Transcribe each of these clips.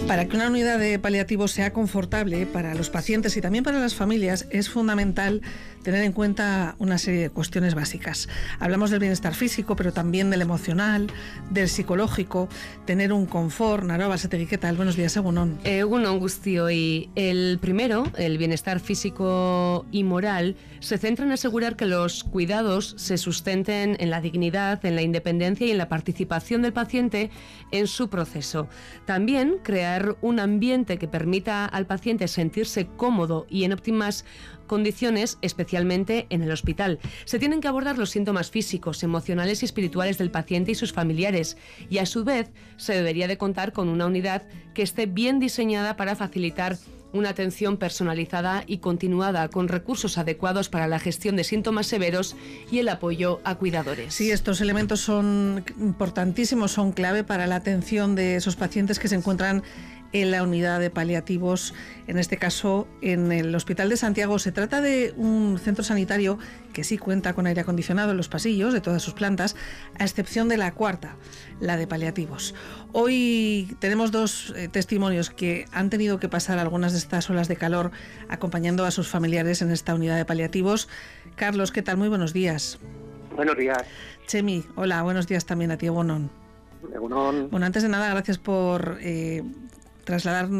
Para que una unidad de paliativos sea confortable para los pacientes y también para las familias, es fundamental tener en cuenta una serie de cuestiones básicas. Hablamos del bienestar físico, pero también del emocional, del psicológico, tener un confort. Naroa Basategui, ¿qué tal? Buenos días, Egunon. Egunon Guztio. Y el primero, el bienestar físico y moral, se centra en asegurar que los cuidados se sustenten en la dignidad, en la independencia y en la participación del paciente en su proceso. También crear un ambiente que permita al paciente sentirse cómodo y en óptimas condiciones, especialmente en el hospital. Se tienen que abordar los síntomas físicos, emocionales y espirituales del paciente y sus familiares, y a su vez se debería de contar con una unidad que esté bien diseñada para facilitar una atención personalizada y continuada con recursos adecuados para la gestión de síntomas severos y el apoyo a cuidadores. Sí, estos elementos son importantísimos, son clave para la atención de esos pacientes que se encuentran en la unidad de paliativos, en este caso en el Hospital de Santiago. Se trata de un centro sanitario que sí cuenta con aire acondicionado en los pasillos de todas sus plantas, a excepción de la cuarta, la de paliativos. Hoy tenemos dos testimonios que han tenido que pasar algunas de estas olas de calor acompañando a sus familiares en esta unidad de paliativos. Carlos, ¿qué tal? Muy buenos días. Buenos días. Chemi, hola, buenos días también a ti, Egunon. Egunon. Bueno, antes de nada, gracias por trasladar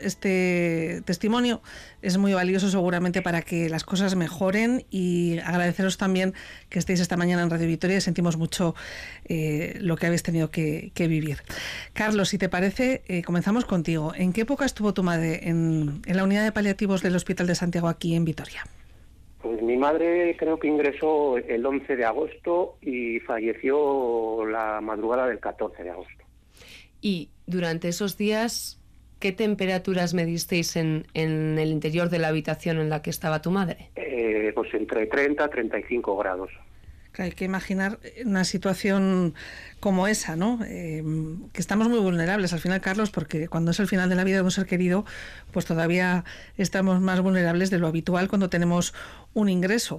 este testimonio. Es muy valioso seguramente para que las cosas mejoren, y agradeceros también que estéis esta mañana en Radio Vitoria. Sentimos mucho lo que habéis tenido que vivir. Carlos, si te parece, comenzamos contigo. ¿En qué época estuvo tu madre en la unidad de paliativos del Hospital de Santiago aquí en Vitoria? Pues mi madre creo que ingresó el 11 de agosto y falleció la madrugada del 14 de agosto. Y durante esos días, ¿qué temperaturas medisteis en el interior de la habitación en la que estaba tu madre? Pues entre 30 y 35 grados. Hay que imaginar una situación como esa, ¿no? Que estamos muy vulnerables al final, Carlos, porque cuando es el final de la vida de un ser querido, pues todavía estamos más vulnerables de lo habitual cuando tenemos un ingreso.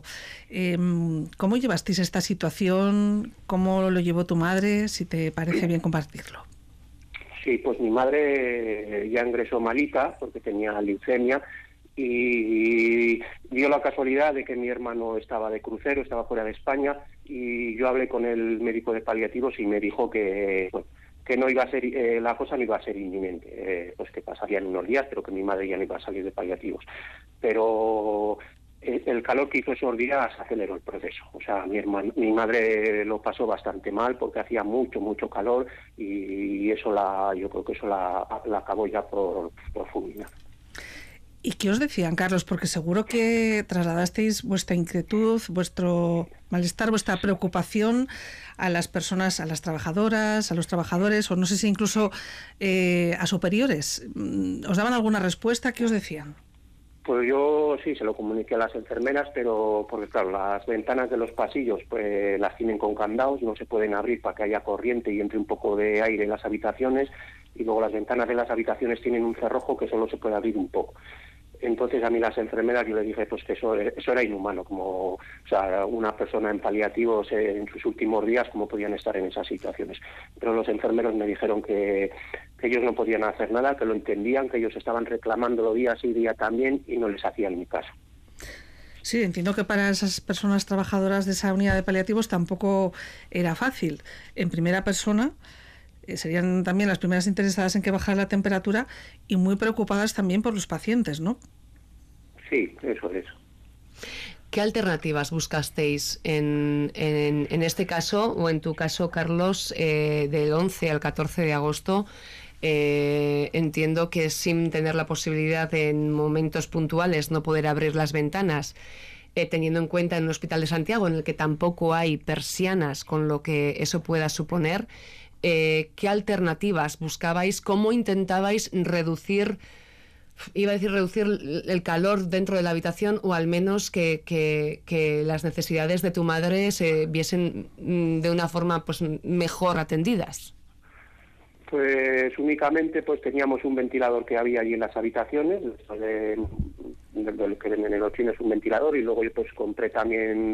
¿Cómo llevasteis esta situación? ¿Cómo lo llevó tu madre? Si te parece bien compartirlo. Sí, pues mi madre ya ingresó malita porque tenía leucemia, y dio la casualidad de que mi hermano estaba de crucero, estaba fuera de España, y yo hablé con el médico de paliativos y me dijo que, bueno, que no iba a ser, la cosa no iba a ser inminente, pues que pasarían unos días, pero que mi madre ya no iba a salir de paliativos. Pero el calor que hizo esos días aceleró el proceso. O sea, mi madre lo pasó bastante mal porque hacía mucho calor, y eso yo creo que eso la acabó ya por fulminar. ¿Y qué os decían, Carlos? Porque seguro que trasladasteis vuestra inquietud, vuestro malestar, vuestra preocupación a las personas, a las trabajadoras, a los trabajadores, o no sé si incluso a superiores. ¿Os daban alguna respuesta? ¿Qué os decían? Pues yo sí se lo comuniqué a las enfermeras, pero porque claro, las ventanas de los pasillos pues las tienen con candados, no se pueden abrir para que haya corriente y entre un poco de aire en las habitaciones, y luego las ventanas de las habitaciones tienen un cerrojo que solo se puede abrir un poco. Entonces a mí las enfermeras, yo le dije pues que eso era inhumano, como, o sea, una persona en paliativos en sus últimos días, cómo podían estar en esas situaciones. Pero los enfermeros me dijeron que ellos no podían hacer nada, que lo entendían, que ellos estaban reclamándolo día sí día también, y no les hacían ni caso. Sí, entiendo que para esas personas trabajadoras de esa unidad de paliativos tampoco era fácil. En primera persona serían también las primeras interesadas en que bajara la temperatura, y muy preocupadas también por los pacientes, ¿no? Sí, eso es. ¿Qué alternativas buscasteis en este caso, o en tu caso, Carlos, del 11 al 14 de agosto? Entiendo que sin tener la posibilidad de, en momentos puntuales, no poder abrir las ventanas, teniendo en cuenta en el Hospital de Santiago, en el que tampoco hay persianas, con lo que eso pueda suponer, ¿qué alternativas buscabais? ¿Cómo intentabais reducir el calor dentro de la habitación, o al menos que las necesidades de tu madre se viesen de una forma pues mejor atendidas? Pues únicamente pues teníamos un ventilador que había allí en las habitaciones, de lo que venden en los chinos, un ventilador, y luego yo pues compré también